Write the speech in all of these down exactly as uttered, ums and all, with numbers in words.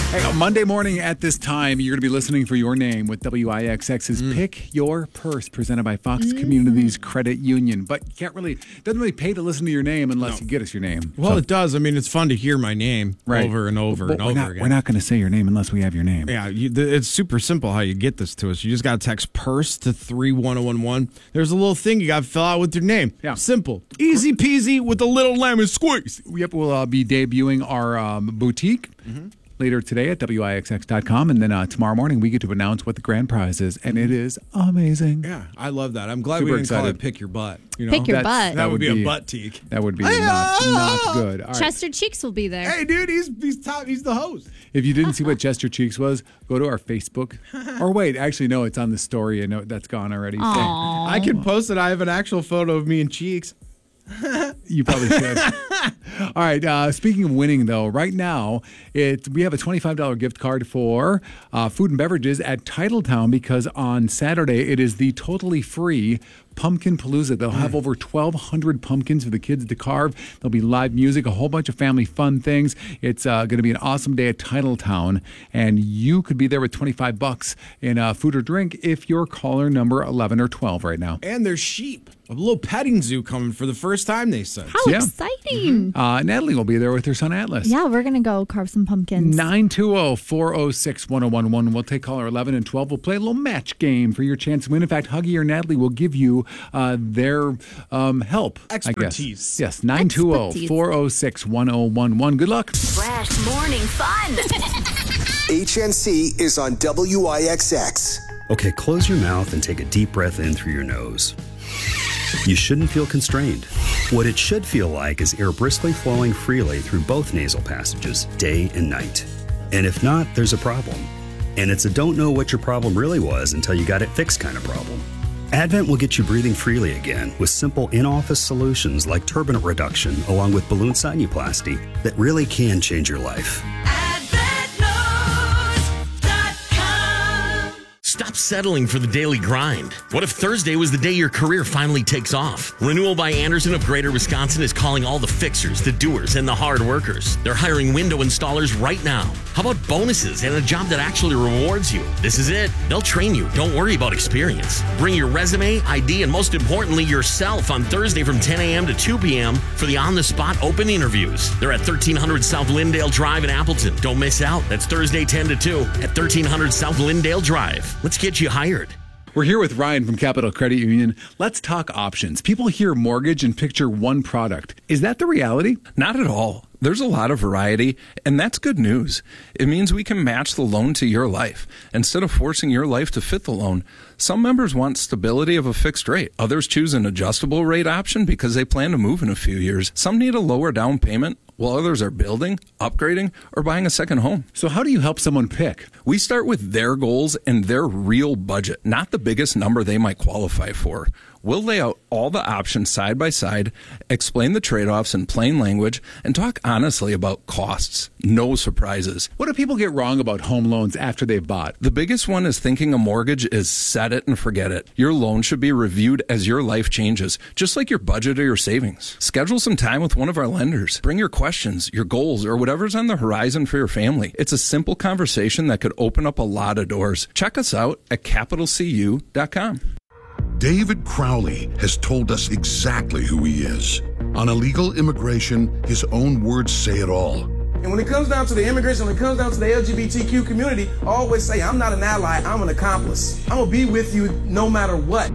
Hey, on Monday morning at this time, you're going to be listening for Your Name with W I X X's mm. Pick Your Purse, presented by Fox mm. Communities Credit Union. But you can't really, it doesn't really pay to listen to your name unless no. you get us your name. Well, so. it does. I mean, it's fun to hear my name right. over and over but, and but over not, again. We're not going to say your name unless we have your name. Yeah, you, it's super simple how you get this to us. You just got to text PURSE to three one zero one one. There's a little thing you got to fill out with your name. Yeah. Simple. Easy peasy with a little lemon squeeze. Yep, we'll uh, be debuting our um, boutique. Mm-hmm. Later today at W I X X dot com, and then uh, tomorrow morning we get to announce what the grand prize is, and it is amazing. Yeah, I love that. I'm glad Super we didn't excited. call it Pick Your Butt. You know? Pick Your That's, Butt. That, that would, would be, be a butt teak. That would be not, not good. All right. Chester Cheeks will be there. Hey, dude, he's he's top. He's the host. If you didn't see what Chester Cheeks was, go to our Facebook. Or wait, actually, no, it's on the story. I know that's gone already. So. I can post it. I have an actual photo of me and Cheeks. You probably should. All right. Uh, speaking of winning, though, right now it we have a twenty-five dollars gift card for uh, food and beverages at Titletown because on Saturday it is the totally free Pumpkin Palooza. They'll have over twelve hundred pumpkins for the kids to carve. There'll be live music, a whole bunch of family fun things. It's uh, going to be an awesome day at Titletown, and you could be there with twenty-five bucks in uh, food or drink if you're caller number eleven or twelve right now. And there's sheep. A little petting zoo coming for the first time, they said. How yeah. exciting. Mm-hmm. Uh, Natalie will be there with her son Atlas. Yeah, we're going to go carve some pumpkins. nine two zero, four zero six, one zero one one. We'll take caller eleven and twelve. We'll play a little match game for your chance to win. In fact, Huggy or Natalie will give you uh, their um, help. Expertise. Yes, nine two zero, four zero six, one zero one one. Good luck. Fresh morning fun. H N C is on W I X X. Okay, close your mouth and take a deep breath in through your nose. You shouldn't feel constrained. What it should feel like is air briskly flowing freely through both nasal passages, day and night. And if not, there's a problem. And it's a don't know what your problem really was until you got it fixed kind of problem. Advent will get you breathing freely again with simple in-office solutions like turbinate reduction along with balloon sinuplasty that really can change your life. Stop settling for the daily grind. What if Thursday was the day your career finally takes off? Renewal by Andersen of Greater Wisconsin is calling all the fixers, the doers, and the hard workers. They're hiring window installers right now. How about bonuses and a job that actually rewards you? This is it. They'll train you. Don't worry about experience. Bring your resume, I D, and most importantly, yourself on Thursday from ten a.m. to two p.m. for the on-the-spot open interviews. They're at thirteen hundred South Lindale Drive in Appleton. Don't miss out. That's Thursday ten to two at thirteen hundred South Lindale Drive. Let's get you hired. We're here with Ryan from Capital Credit Union. Let's talk options. People hear mortgage and picture one product. Is that the reality? Not at all. There's a lot of variety, and that's good news. It means we can match the loan to your life. Instead of forcing your life to fit the loan, some members want stability of a fixed rate. Others choose an adjustable rate option because they plan to move in a few years. Some need a lower down payment, while others are building, upgrading, or buying a second home. So how do you help someone pick? We start with their goals and their real budget, not the biggest number they might qualify for. We'll lay out all the options side by side, explain the trade-offs in plain language, and talk honestly about costs. No surprises. What do people get wrong about home loans after they've bought? The biggest one is thinking a mortgage is set it and forget it. Your loan should be reviewed as your life changes, just like your budget or your savings. Schedule some time with one of our lenders. Bring your questions, your goals, or whatever's on the horizon for your family. It's a simple conversation that could open up a lot of doors. Check us out at capital c u dot com. David Crowley has told us exactly who he is. On illegal immigration, his own words say it all. And when it comes down to the immigration, when it comes down to the L G B T Q community, I always say, I'm not an ally, I'm an accomplice. I'm gonna be with you no matter what.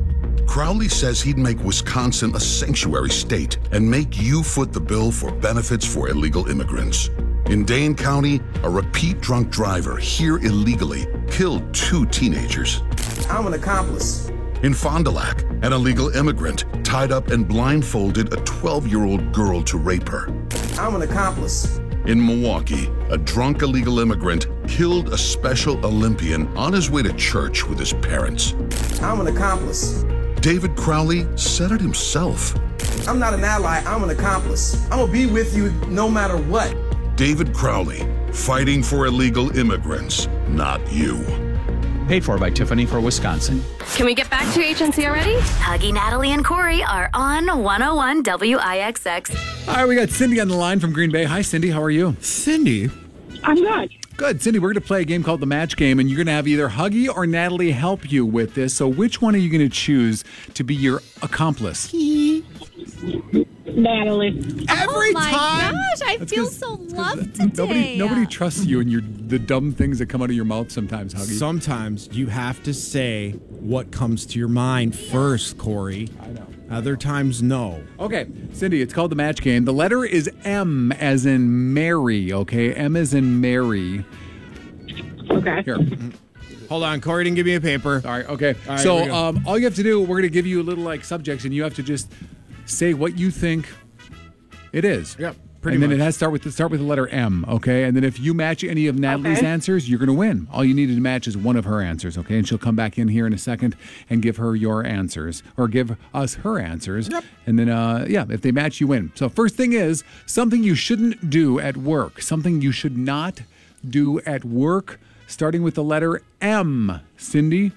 Crowley says he'd make Wisconsin a sanctuary state and make you foot the bill for benefits for illegal immigrants. In Dane County, a repeat drunk driver here illegally killed two teenagers. I'm an accomplice. In Fond du Lac, an illegal immigrant tied up and blindfolded a twelve-year-old girl to rape her. I'm an accomplice. In Milwaukee, a drunk illegal immigrant killed a Special Olympian on his way to church with his parents. I'm an accomplice. David Crowley said it himself. I'm not an ally, I'm an accomplice. I'm gonna be with you no matter what. David Crowley, fighting for illegal immigrants, not you. Paid for by Tiffany for Wisconsin. Can we get back to H N C already? Huggy, Natalie, and Corey are on one oh one W I X X. All right, we got Cindy on the line from Green Bay. Hi, Cindy. How are you? Cindy? I'm good. Good. Cindy, we're going to play a game called the Match Game, and you're going to have either Huggy or Natalie help you with this. So which one are you going to choose to be your accomplice? Natalie. Every oh my time. gosh, I That's feel 'cause- so loved today. Nobody, nobody trusts you and your the dumb things that come out of your mouth sometimes, Huggy. Sometimes you have to say what comes to your mind first, Corey. I know. Other times, no. Okay, Cindy, it's called the Match Game. The letter is M as in Mary, okay? M as in Mary. Okay. Here. Hold on, Corey didn't give me a paper. All right, okay. All right, so here we go. um, all you have to do, we're going to give you a little like subjects, and you have to just say what you think it is. Yep, pretty and then much. it has to start with the, start with the letter M, okay? And then if you match any of Natalie's Okay. answers, you're going to win. All you need to match is one of her answers, okay? And she'll come back in here in a second and give her your answers, or give us her answers. Yep. And then, uh, yeah, if they match, you win. So first thing is something you shouldn't do at work, something you should not do at work, starting with the letter M. Cindy?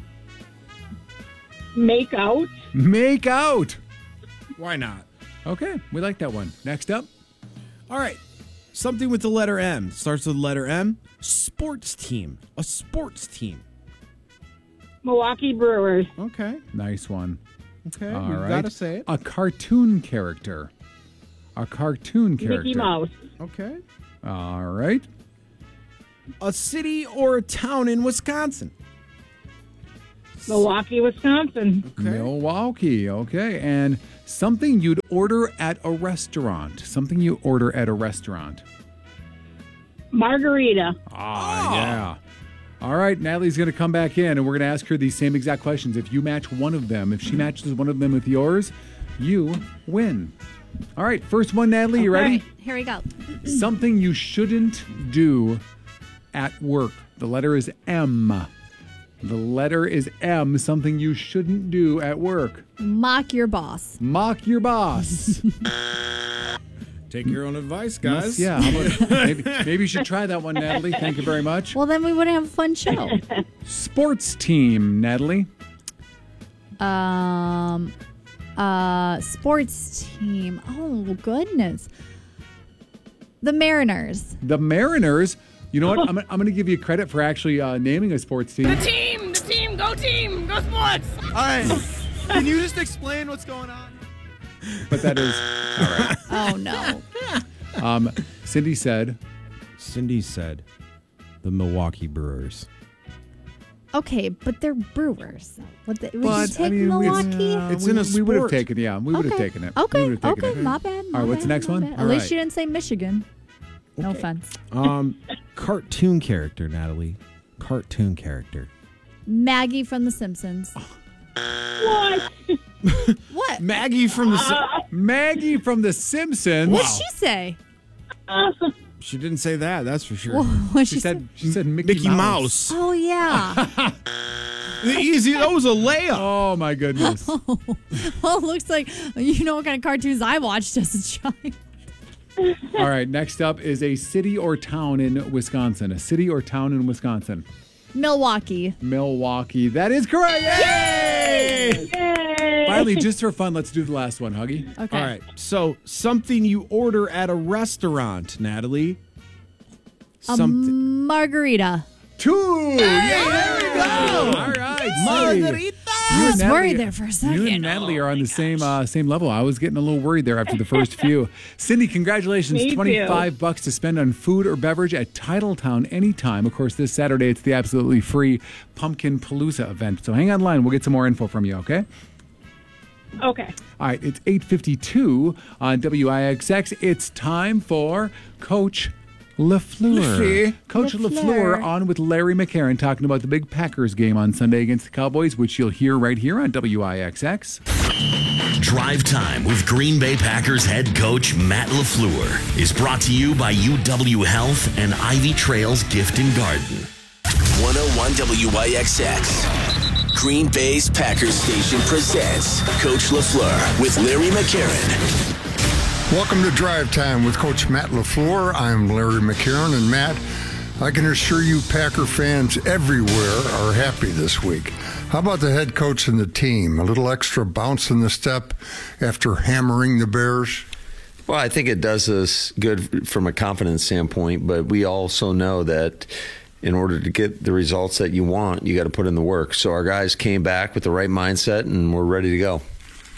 Make out. Make out. Why not? Okay, we like that one. Next up. All right. Something with the letter M. Starts with the letter M. Sports team. A sports team. Milwaukee Brewers. Okay. Nice one. Okay. All You've right. got to say it. A cartoon character. A cartoon character. Mickey Mouse. Okay. All right. A city or a town in Wisconsin. Milwaukee, Wisconsin. Okay. Milwaukee. Okay. And something you'd order at a restaurant. Something you order at a restaurant. Margarita. Ah, yeah. All right, Natalie's going to come back in, and we're going to ask her these same exact questions. If you match one of them, if she matches one of them with yours, you win. All right, first one, Natalie, you ready? Here we go. Something you shouldn't do at work. The letter is M. The letter is M, something you shouldn't do at work. Mock your boss. Mock your boss. Take your own advice, guys. Yeah, how about- maybe, maybe you should try that one, Natalie. Thank you very much. Well, then we wouldn't have a fun show. Sports team, Natalie. Um, uh, sports team. Oh, goodness. The Mariners. The Mariners. You know what? I'm, I'm going to give you credit for actually uh, naming a sports team. The team, the team, go team, go sports. All right. Can you just explain what's going on? But that is all right. Oh, no. Um, Cindy said. Cindy said the Milwaukee Brewers. Okay, but they're brewers. Would, they, would you But, take I mean, we- Milwaukee? It's we, in a we would have sport. taken, yeah, we would have Okay. taken it. Okay, we would have taken okay, it. my bad. All my right, what's the bad, next my one? bad. At All least right. you didn't say Michigan. No offense. Um, cartoon character, Natalie. Cartoon character. Maggie from The Simpsons. What? What? Maggie from the. Si- Maggie from The Simpsons. What'd she say? she didn't say that. That's for sure. Well, what'd She she said say? she said Mickey, Mickey Mouse. Oh, yeah. The easy. That was a layup. Oh my goodness. Well, it looks like you know what kind of cartoons I watched as a child. All right, next up is a city or town in Wisconsin. A city or town in Wisconsin. Milwaukee. Milwaukee. That is correct. Yay! Yay! Finally, just for fun, let's do the last one, Huggy. Okay. All right. So something you order at a restaurant, Natalie. A Something. margarita. Two. Yeah, there we go. All right. Margarita. I was worried there for a second. You and Natalie are on the same uh, same level. I was getting a little worried there after the first few. Cindy, congratulations. Me too. twenty-five bucks to spend on food or beverage at Titletown anytime. Of course, this Saturday it's the absolutely free Pumpkin Palooza event. So hang on line. We'll get some more info from you, okay? Okay. All right, it's eight fifty-two on W I X X. It's time for Coach LaFleur. Coach LaFleur. LaFleur on with Larry McCarron talking about the big Packers game on Sunday against the Cowboys, which you'll hear right here on W I X X. Drive Time with Green Bay Packers head coach Matt LaFleur is brought to you by U W Health and Ivy Trails Gift and Garden. one oh one W I X X. Green Bay's Packers station presents Coach LaFleur with Larry McCarron. Welcome to Drive Time with Coach Matt LaFleur. I'm Larry McCarron, and Matt, I can assure you Packer fans everywhere are happy this week. How about the head coach and the team? A little extra bounce in the step after hammering the Bears? Well, I think it does us good from a confidence standpoint, but we also know that in order to get the results that you want, you got to put in the work. So our guys came back with the right mindset, and we're ready to go.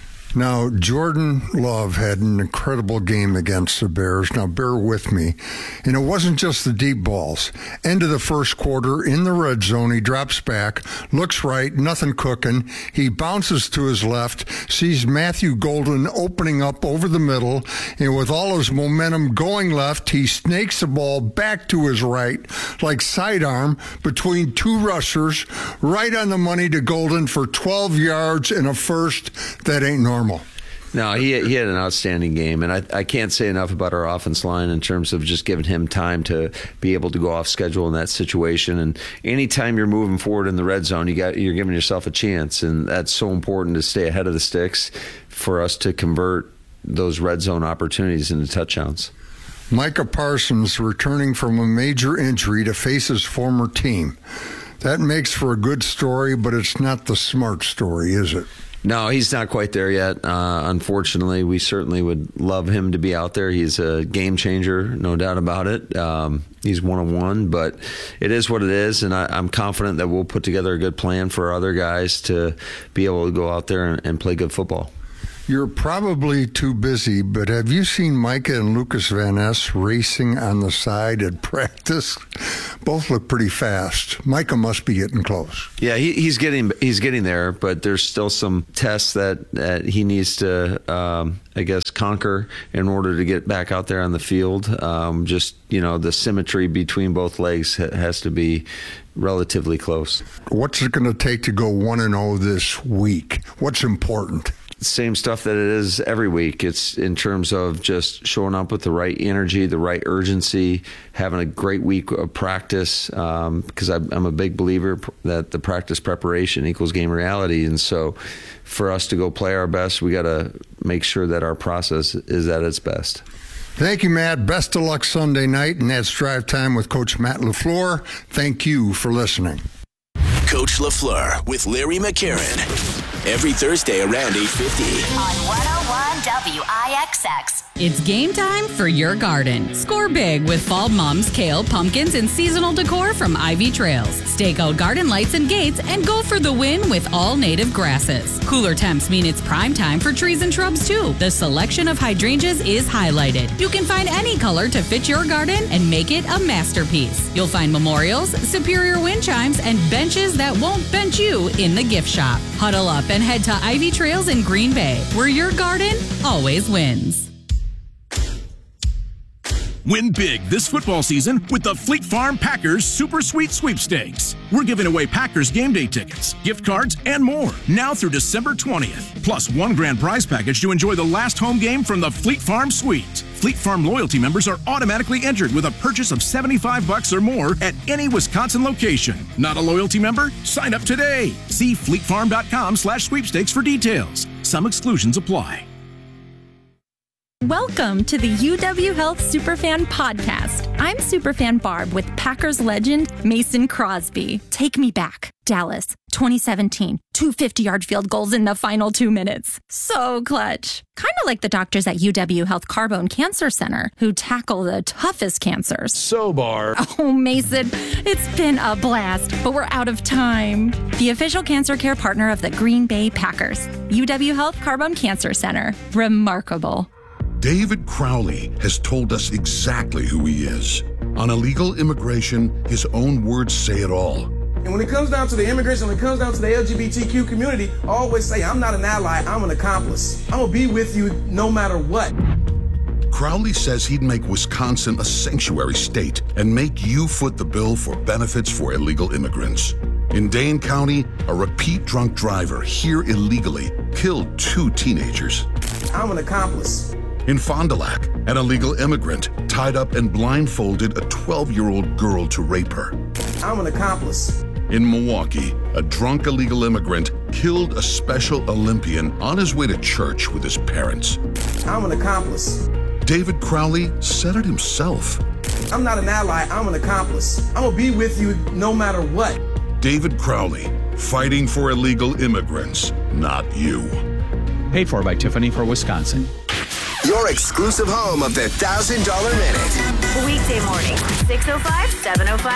Now, Jordan Love had an incredible game against the Bears. Now, bear with me. And it wasn't just the deep balls. End of the first quarter, in the red zone, he drops back, looks right, nothing cooking. He bounces to his left, sees Matthew Golden opening up over the middle, and with all his momentum going left, he snakes the ball back to his right, like sidearm, between two rushers, right on the money to Golden for twelve yards and a first. That ain't normal. No, he he had an outstanding game, and I, I can't say enough about our offense line in terms of just giving him time to be able to go off schedule in that situation. And anytime you're moving forward in the red zone, you got you're giving yourself a chance, and that's so important to stay ahead of the sticks for us to convert those red zone opportunities into touchdowns. Micah Parsons returning from a major injury to face his former team. That makes for a good story, but it's not the smart story, is it? No, he's not quite there yet. Uh, unfortunately, we certainly would love him to be out there. He's a game changer, no doubt about it. Um, he's one on one, but it is what it is, and I, I'm confident that we'll put together a good plan for our other guys to be able to go out there and, and play good football. You're probably too busy, but have you seen Micah and Lucas Van Ness racing on the side at practice? Both look pretty fast. Micah must be getting close. Yeah, he, he's getting he's getting there, but there's still some tests that, that he needs to, um, I guess, conquer in order to get back out there on the field. Um, just, you know, the symmetry between both legs has to be relatively close. What's it going to take to go one and oh this week? What's important? Same stuff that it is every week. It's in terms of just showing up with the right energy, the right urgency, having a great week of practice, um, because I'm, I'm a big believer that the practice preparation equals game reality. And so for us to go play our best, we got to make sure that our process is at its best. Thank you, Matt. Best of luck Sunday night, and that's Drive Time with Coach Matt LaFleur. Thank you for listening. Coach LaFleur with Larry McCarran. Every Thursday around eight fifty. On one oh one W I X X. It's game time for your garden. Score big with fall mums, kale, pumpkins, and seasonal decor from Ivy Trails. Stake out garden lights and gates and go for the win with all native grasses. Cooler temps mean it's prime time for trees and shrubs too. The selection of hydrangeas is highlighted. You can find any color to fit your garden and make it a masterpiece. You'll find memorials, superior wind chimes, and benches that won't bench you in the gift shop. Huddle up and head to Ivy Trails in Green Bay, where your garden always wins. Win big this football season with the Fleet Farm Packers Super Sweet Sweepstakes. We're giving away Packers game day tickets, gift cards, and more now through December twentieth. Plus one grand prize package to enjoy the last home game from the Fleet Farm Suite. Fleet Farm loyalty members are automatically entered with a purchase of seventy-five bucks or more at any Wisconsin location. Not a loyalty member? Sign up today. See fleetfarm.com slash sweepstakes for details. Some exclusions apply. Welcome to the U W Health Superfan Podcast. I'm Superfan Barb with Packers legend Mason Crosby. Take me back. Dallas, twenty seventeen. Two fifty-yard field goals in the final two minutes. So clutch. Kind of like the doctors at U W Health Carbone Cancer Center who tackle the toughest cancers. So, Barb. Oh, Mason, it's been a blast, but we're out of time. The official cancer care partner of the Green Bay Packers. U W Health Carbone Cancer Center. Remarkable. David Crowley has told us exactly who he is. On illegal immigration, his own words say it all. And when it comes down to the immigrants, when it comes down to the L G B T Q community, I always say I'm not an ally, I'm an accomplice. I'm gonna be with you no matter what. Crowley says he'd make Wisconsin a sanctuary state and make you foot the bill for benefits for illegal immigrants. In Dane County, a repeat drunk driver here illegally killed two teenagers. I'm an accomplice. In Fond du Lac, an illegal immigrant tied up and blindfolded a twelve-year-old girl to rape her. I'm an accomplice. In Milwaukee, a drunk illegal immigrant killed a Special Olympian on his way to church with his parents. I'm an accomplice. David Crowley said it himself. I'm not an ally, I'm an accomplice. I'm gonna be with you no matter what. David Crowley, fighting for illegal immigrants, not you. Paid for by Tiffany for Wisconsin. your exclusive home of the one thousand dollar Minute. Weekday morning, six oh five, seven oh five